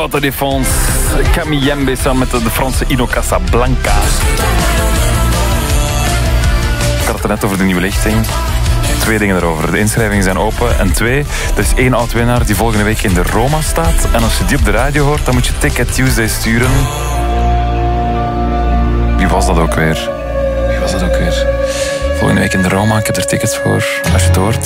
Tour de Défense. Camille Yembe samen met de Franse Ino Casablanca. Ik had het er net over de nieuwe lichting. 2 dingen erover. De inschrijvingen zijn open. En 2, er is 1 oud-winnaar die volgende week in de Roma staat. En als je die op de radio hoort, dan moet je Ticket Tuesday sturen. Wie was dat ook weer? Volgende week in de Roma, ik heb er tickets voor. Als je het hoort.